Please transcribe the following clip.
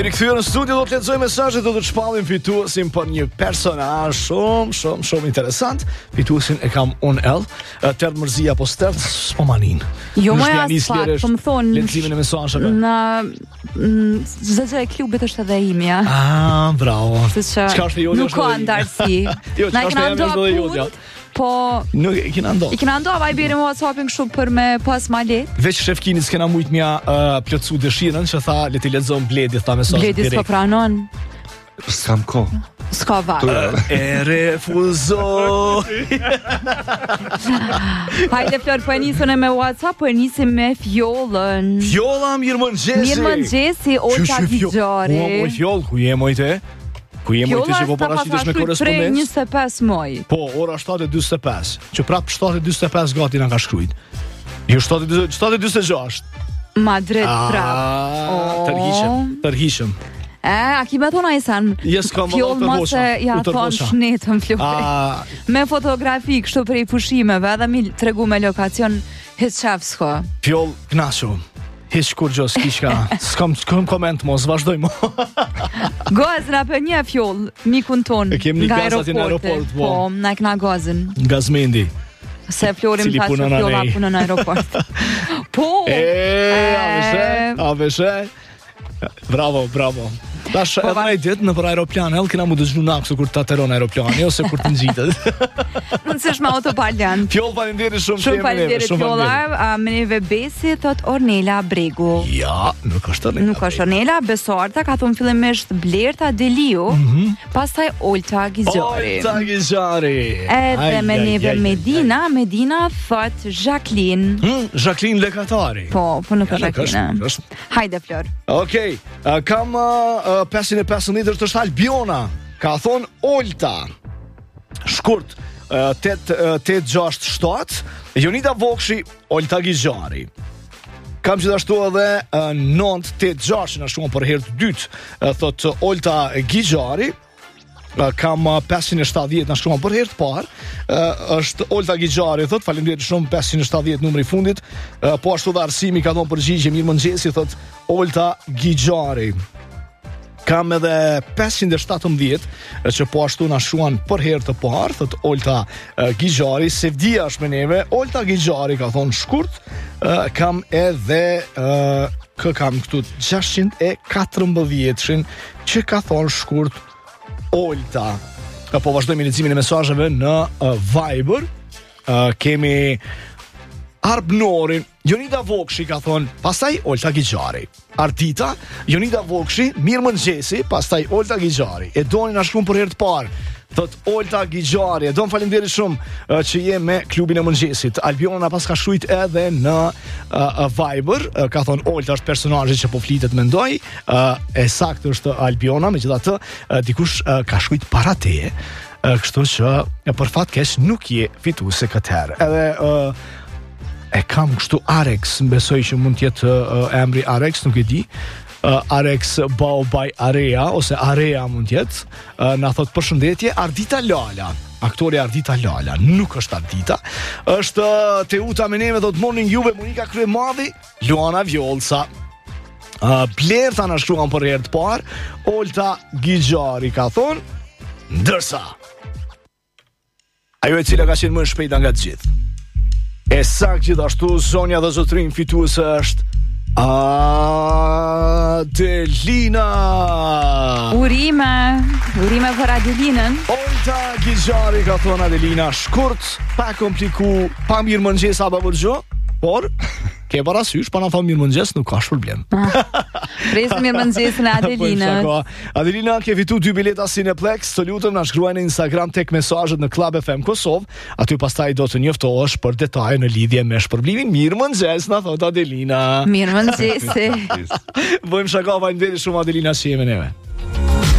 rikthyer në studio, do të lexoj mesazhet, do të shpallim fituesin për një personazh shumë interesant. Fituesin e kam unë Tert Mërzia apo Stert Spomanin. Jo më asfalt, po më thonë leximin e mesazheve. Në ZZ e klubit është edhe imja. Ah, bravo. Çka është joja? Nuk ka ndarësi. Jo, çka është edhe joja? Po nuk i kena ndo. I kena ndo, vaj beri më WhatsAppin kështu për me pas ma let. Veç Shefkinit s'kena mujt mja plotsu dëshirën që tha le t'i lexojmë Bledit, tha mesazh direkt. Bledit s'ka pranon. S'kam ko. S'ka varë. E refuzoj. Hajde Flor, po e nisën me WhatsApp, po e nisim me fjollën. Fjolla, mirëmëngjesi. Mirëmëngjesi, Olta Gjari. O fjoll, ku je mojte? Ku je mojte që po paraqitesh me korrespondencë? 25 muaj. Po, ora 7:45. Që prap 7:45 gati na ka shkruajt. Jo 7:46. Madrid prap. Tërhiqem. A ki me thonë Ajsan? Yes, kam fjoll mos e ja thonë shnetën Flori. Me fotografi kështu prej pushimeve, edhe mi tregu me lokacion hiç qaf s'ka. Fjoll knaqo. Hiç kur gjë s'kam koment mos, vazhdojmë. Gazra për një fjoll, mikun ton. E kemi një gaz aty në aeroport, po. Po, na kna gazën. Gazmendi. Se Florim ta që fjolla punën në aeroport. Po! A veshe? Bravo. Tash edhe ai ditë në për aeroplan, kena mu dëgju naksu kur ta teron aeroplani ose kur të ngjitet. Mund të shesh me autopilot. Fjoll, faleminderit shumë. Shumë faleminderit Fjolla. Me neve Besi thot Ornela Bregu. Ja, nuk është Ornela. Nuk është Ornela, Besarta ka thonë fillimisht Blerta Deliu, pastaj Olta Gjari. Edhe me neve Medina thot Jacqueline. Jacqueline Lekatari. Po nuk është Jacqueline. Hajde Flor. Okej, kam 515 është Albiona. Ka thonë Olta. Shkurt 867. Jonida Vokshi, Olta Gjari. Kam gjithashtu edhe 986 që na shkruan për herë të dytë, thot Olta Gjari. Kam 570 na shkruan për herë të parë. Është Olta Gjari, thot faleminderit shumë, 570 numri i fundit. Po ashtu dhe Arsimi ka thonë përgjigje mirëmëngjesi, thot Olta Gjari. Kam edhe 517 që po ashtu na shuan për herë të parë, thot Olta Gjari. Sevdia është me neve, Olta Gjari ka thonë shkurt. Kam edhe kam këtu 614 që ka thonë shkurt Olta. Po vazhdojmë leximin e mesazheve në Viber. Kemi Arbnorin, Jonida Vokshi ka thonë, pastaj Olta Gjari. Ardita, Jonida Vokshi, mirëmëngjesi, pastaj Olta Gjari. E doni na shkruan për herë të parë, thot Olta Gjari. E don faleminderit shumë që je me klubin e mëngjesit. Albiona pas ka shkruajt edhe në Viber, ka thonë Olta është personazhi që po flitet mendoj. E saktë është Albiona, megjithatë dikush ka shkruajt para teje. Kështu që për fat keq nuk je fituese këtë herë. Edhe e kam kështu Arex, besoj që mund t'jetë emri Arex, nuk e di. Arex Baobaj Area, ose Area mund t'jetë. Na thot përshëndetje, Ardita Lala. Aktori Ardita Lala, nuk është Ardita. Është Teuta me neve, thot morning juve, Monika Kryemadhi, Luana Vjolca. Blerta na shkruan për herë të parë, Olta Gjari ka thonë, ndërsa ajo e cila ka qenë më shpejta nga të gjithë. E sakt gjithashtu, zonja dhe zotrin fituese është Adelina. Urime për Adelinën. Olta Gjari ka thonë Adelina, shkurt, pa kompliku, pa mirëmëngjes apo burgjo, por ke parasysh, pa na thonë mirëmëngjes, nuk ka problem. Presim mirëmëngjesin e Adelinës. Adelina, ke fitu 2 bileta Cineplex, të lutëm na shkruaj në Instagram tek mesazhet në Club FM Kosovë, aty pastaj do të njoftohesh për detaje në lidhje me shpërblimin. Mirëmëngjes, na thot Adelina. Mirëmëngjesi. Bëjmë shaka, faleminderit shumë Adelina që je me neve.